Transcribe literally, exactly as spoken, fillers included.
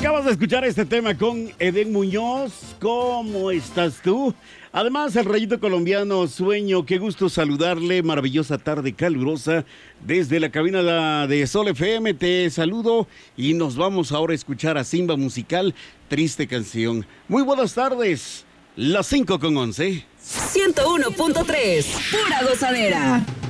Acabas de escuchar este tema con Edén Muñoz. ¿Cómo estás tú? Además, el rayito colombiano Sueño, qué gusto saludarle. Maravillosa tarde calurosa desde la cabina de Sol F M. Te saludo y nos vamos ahora a escuchar a Simba Musical, Triste Canción. Muy buenas tardes, las cinco con once. ciento uno punto tres, pura gozadera.